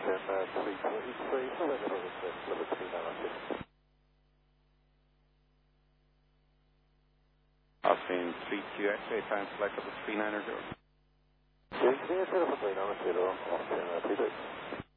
323, November level 396. Austin 3QX, time select of the 390. Engineer 0 for 390, Austin 32.